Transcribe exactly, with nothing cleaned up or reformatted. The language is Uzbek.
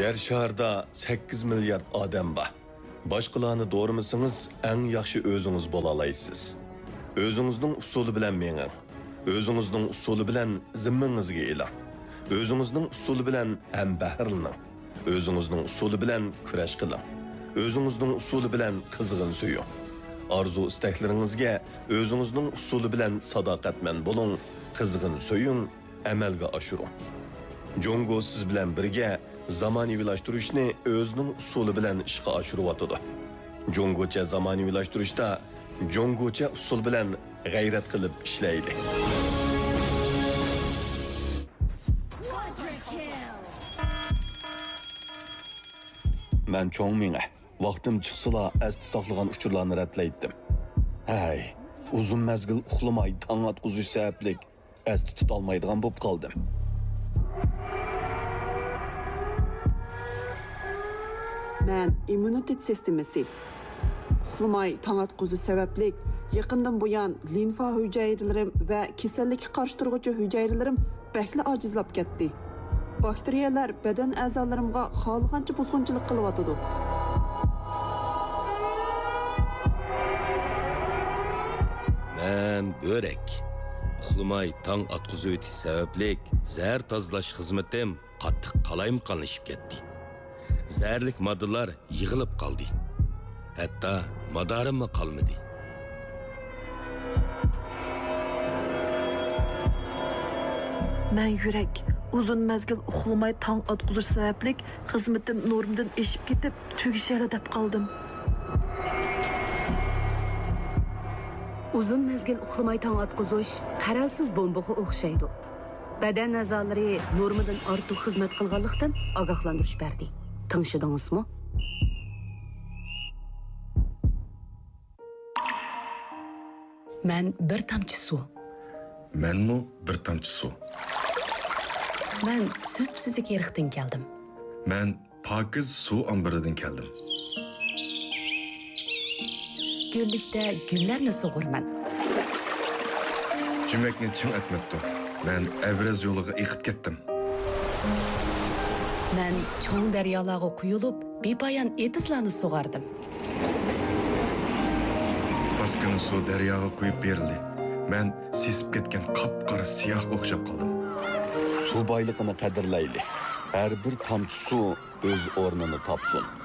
Yer şarda sakkiz milyard odam bor. Boshqalarni doğramasangiz, eng yaxshi o'zingiz bo'la olasiz. O'zingizning usuli bilan menging. O'zingizning usuli bilan zimmangizga e'lon. O'zingizning usuli bilan ham bahrlaning. O'zingizning usuli bilan kurash qiling. O'zingizning usuli bilan qizg'in suying. Arzu istaklaringizga o'zingizning usuli bilan sadoqatman bo'ling, qizg'in suying, amalga oshiring. Jongo siz bilan birga zamonaviylashtirishni o'zining usuli bilan ishga oshiryotdi. Jongocha zamonaviylashtirishda jongocha usul bilan g'ayrat qilib ishlaylik. Men cho'ng menga vaqtim chiqsala asti saqlagan uchurlarni ratlaydim. Hay, uzun mezgil uxlamay tong atquzish sabablik asti tutolmaydigan bo'lib qoldim. Men immunitet sistemasi uxlamay tong atquzish sabablik yaqindan buyon limfa hujayralarim va kasallikka qarshi turuvchi hujayralarim bakli ojizlab ketdi. Bakteriyalar badan a'zolarimga xohlagancha buzg'unchilik qilyotdi. Men börek. Uxlamay tong atquzish o'tish sabablik zahar tozalash xizmatim qattiq qalaymqonlashib ketdi. Zərlik moddalar yığılıb qaldı. Hətta madarim qalmadı. Mən yürək uzun məzgil uxlamay tong atquzish sabablik xizmatim normdan eşib ketib tugishali deb qaldım. Uzun mezgil uxlamay tong atquzish qaralsiz bombaga o'xshaydi. Badan a'zolari normadan ortiq xizmat qilganlikdan ogohlantirish berdi. Tanışdыңызmı? Ben bir tamçı su. Ben mi bir tamçı su? Ben söpsüzlük yerikten geldim. Ben pakiz su ambırıdan geldim. Güllikte güllerle soğurman. Cümlekni çim etmekti. Ben Evraz yoluga iqib kettim. Ben çoğun deryalarga kuyulup bepayan etizlarni soğardım. Baskını su deryaga kuyup berildi. Ben sesip ketken qapqara siyah o'xshab qoldim. Su boyligini qadrlayli. Har bir tomchi suv o'z o'rnini topsin.